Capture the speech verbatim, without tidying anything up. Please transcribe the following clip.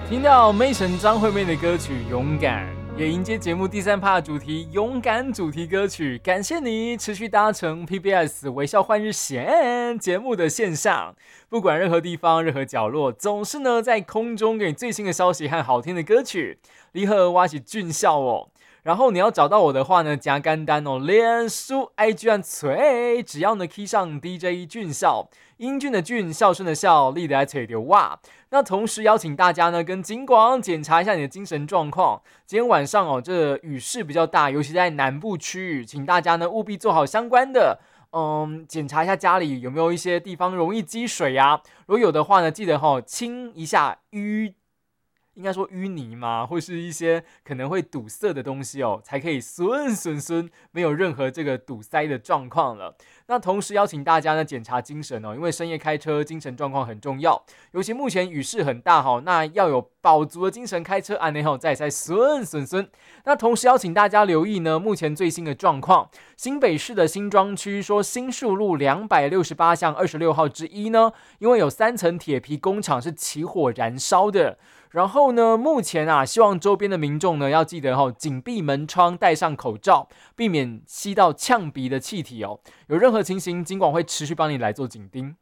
听到妹神张惠妹的歌曲《勇敢》，也迎接节目第三趴的主题“勇敢”主题歌曲。感谢你持续搭乘 P B S 微笑换日线节目的线上，不管任何地方、任何角落，总是呢在空中给你最新的消息和好听的歌曲。你好，我是俊孝哦。然后你要找到我的话呢，加简单哦，脸书、I G 和嘴，只要呢 key 上 D J 俊孝，英俊的俊，孝顺的孝，立得来吹牛哇。那同时邀请大家呢，跟警广检查一下你的精神状况。今天晚上哦，这雨势比较大，尤其在南部区域，请大家呢务必做好相关的，嗯，检查一下家里有没有一些地方容易积水啊。如果有的话呢，记得哈、哦、清一下淤。应该说淤泥嘛，或是一些可能会堵塞的东西哦，才可以顺顺顺，没有任何这个堵塞的状况了。那同时邀请大家呢检查精神哦，因为深夜开车精神状况很重要，尤其目前雨势很大哈，那要有饱足的精神开车，安内后再再顺顺顺。那同时邀请大家留意呢，目前最新的状况，新北市的新庄区说新树路两百六十八巷二十六号之一呢，因为有三层铁皮工厂是起火燃烧的。然后呢，目前啊，希望周边的民众呢要记得哦，紧闭门窗，戴上口罩，避免吸到呛鼻的气体哦。有任何情形，警广会持续帮你来做紧盯。